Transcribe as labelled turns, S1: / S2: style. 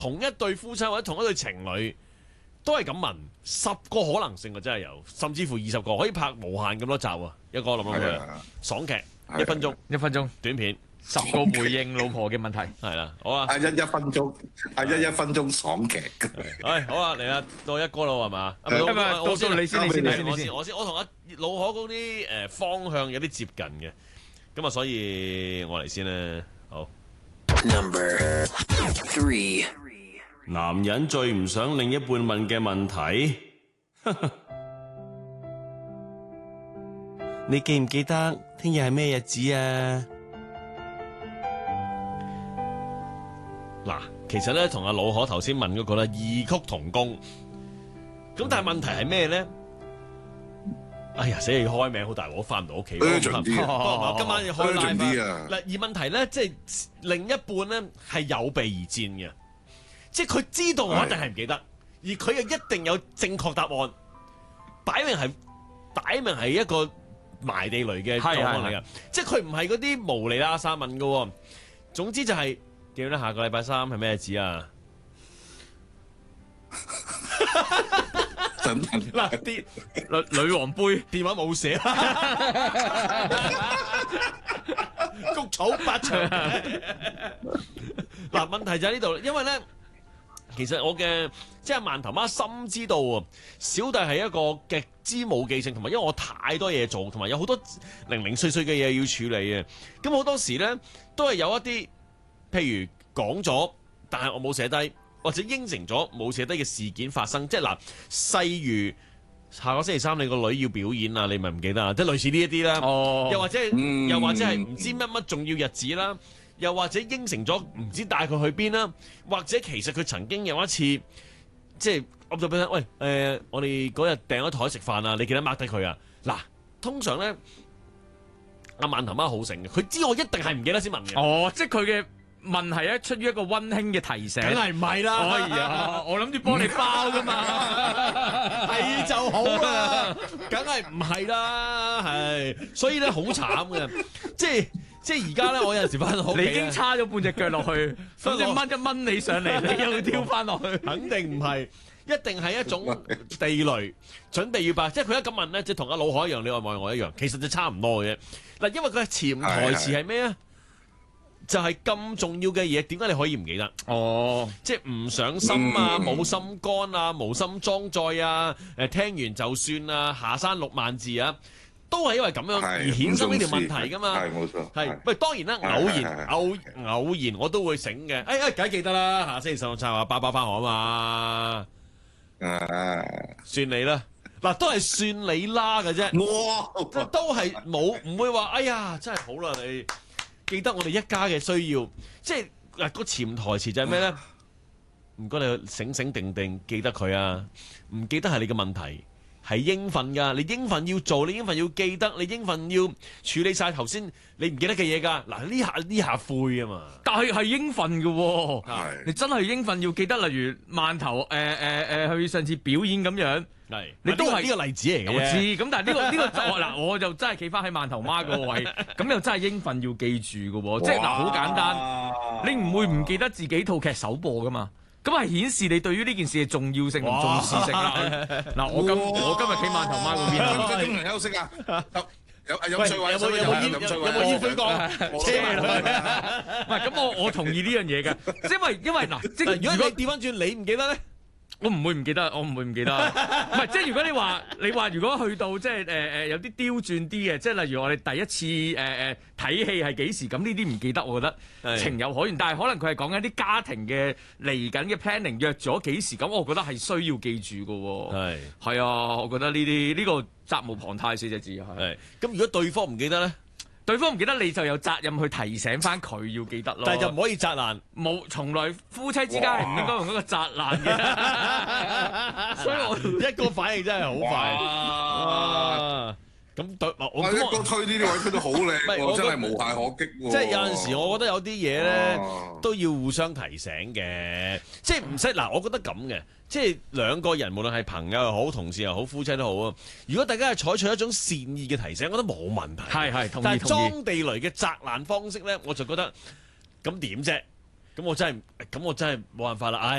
S1: 同一對夫妻或者同一對情侶都係咁問，10個可能性啊，真係有，甚至乎20個可以拍無限咁多集啊！一個諗佢爽劇，1分鐘
S2: 1分鐘
S1: 短片
S2: ，10個回應老婆嘅問題，
S1: 係啦，好啊！
S3: 一分鐘，一分鐘爽劇。
S1: 好啊，嚟啦，到一哥啦係嘛？
S2: 到你先，
S1: 我同阿老可嗰啲方向有啲接近嘅，咁啊，所以我嚟先啦。好
S4: Number 3，
S1: 男人最唔想另一半問嘅問題，你記唔記得聽日係咩日子啊？嗱，其實咧同阿老可頭先問嗰個咧異曲同工，咁但係問題係咩咧？哎呀，死你開名好大鑊，翻唔到屋企。
S3: urgent 啲
S1: 啊！今晚要開 live
S3: 啲啊！
S1: 嗱，而問題咧，即係另一半咧係有備而戰嘅，即係佢知道我一定係唔記得，而佢又一定有正確答案，擺明係一個埋地雷嘅狀況嚟㗎，即係佢唔係嗰啲無厘啦沙問㗎。總之就係記得下個禮拜3係咩日子啊？嗱，啲
S2: 女王杯
S1: 電話冇寫，谷草8場。嗱，問題就喺呢度，因為咧，其實我嘅即係饅頭媽深知道啊，小弟係一個極之冇記性，同埋因為我太多嘢做，同埋有好多零零碎碎嘅嘢要處理啊。咁好多時咧都係有一啲，譬如講咗，但係我冇寫低。或者應承咗冇寫低嘅事件發生，即係嗱，例如下個星期3你個女要表演啊，你咪唔記得啊，即係類似呢一啲啦。又或者係唔知乜重要日子啦，又或者應承咗唔知帶佢去邊啦，或者其實佢曾經有一次即係噏咗俾佢，喂我哋嗰日訂咗台食飯啊，你記得 mark 低佢啊。嗱，通常咧阿饅頭媽好醒嘅，佢知我一定係唔記得先問嘅。
S2: 即係佢嘅問題咧，出於一個溫馨嘅提醒，
S1: 梗係唔係啦！
S2: 哎呀，我諗住幫你包噶嘛，
S1: 係就好啦，梗係唔係啦，係，所以咧好慘嘅，即係而家咧，我有陣時翻到屋企，
S2: 你已經叉咗半隻腳落去，咁你掹一掹你上嚟，你又要跳翻落去，
S1: 肯定唔係，一定係一種地雷，準備要爆，即係佢一咁問咧，即係同阿老海一樣，你愛唔愛我一樣，其實就差唔多嘅啫。嗱，因為佢嘅潛台詞係咩啊？就係咁重要嘅嘢，點解你可以唔記得？即係唔上心啊，冇心肝啊，無心裝載啊，聽完就算啊，下山6萬字啊，都係因為咁樣而衍生呢條問題噶嘛。
S3: 係冇錯。
S1: 係，喂，當然啦，偶然我都會醒嘅。梗係記得啦，下星期16就話爸爸返學啊嘛。算你啦，嗱，都係算你啦嘅啫。即都係唔會話，哎呀，真係好啦你。記得我哋一家嘅需要，即係嗱個潛台詞就係咩咧？唔該你醒醒定定記得佢啊！唔記得係你嘅問題，係應份㗎。你應份要做，你應份要記得，你應份要處理晒頭先你唔記得嘅嘢㗎。嗱呢下灰啊嘛，
S2: 但係應份嘅喎，你真係應份要記得。例如饅頭去上次表演咁樣。你都係呢個例子嚟嘅，我知。咁但係呢個嗱，我就真係企翻喺饅頭媽個位，咁又真係應份要記住嘅喎。即係嗱，好簡單，你唔會唔記得自己套劇首播噶嘛？咁係顯示你對於呢件事嘅重要性同重視性啦。嗱，我今日企饅頭媽嗰邊，
S3: 經常休息啊。有
S1: 冇煙灰缸？車
S2: 唔係咁，我同意呢樣嘢嘅，因為嗱，即係
S1: 如果你調翻轉，你唔記得咧？
S2: 我唔會唔記得。唔係，即係如果你話如果去到即係有啲刁鑽啲嘅，即係例如我哋第一次睇戲係幾時，咁呢啲唔記得，我覺得情有可原。但係可能佢係講緊啲家庭嘅嚟緊嘅 planning 約咗幾時，咁我覺得係需要記住嘅。係啊，我覺得呢個責無旁貸4隻字係。
S1: 咁如果對方唔記得咧？
S2: 對方唔記得，你就有責任去提醒翻佢要記得咯。
S1: 但係就唔可以責難，
S2: 從來夫妻之間係唔應該用嗰個責難嘅。所以我
S1: 一個反應真係好快。咁我
S3: 一個推呢啲位推得好靚，真係無懈可擊。
S1: 即係有陣時，我覺得有啲嘢咧都要互相提醒嘅，即係唔使嗱，我覺得咁嘅。即係兩個人，無論係朋友又好、同事又好、夫妻都好啊。如果大家係採取一種善意嘅提醒，我覺得冇問題。
S2: 係，同意。
S1: 但係裝地雷嘅責難方式咧，我就覺得咁點啫？ 咁我真係冇辦法啦，唉。